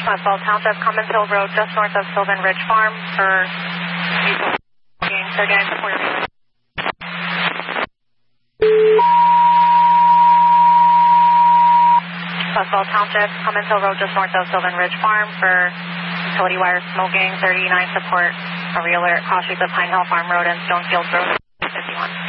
Westfall Township, Cummins Hill Road, just north of Sylvan Ridge Farm for 39 support. Westfall Township, Cummins Hill Road, just north of Sylvan Ridge Farm for utility wire smoking, 39 support. A realtor at cross streets of Pine Hill Farm Road and Stonefield Road.